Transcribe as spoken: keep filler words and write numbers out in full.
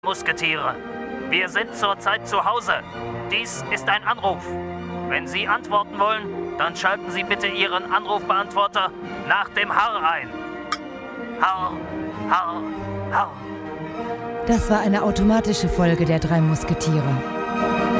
Musketiere. Wir sind zurzeit zu Hause. Dies ist ein Anruf. Wenn Sie antworten wollen, dann schalten Sie bitte Ihren Anrufbeantworter nach dem Harr ein. Harr, Harr, Harr. Das war eine automatische Folge der drei Musketiere.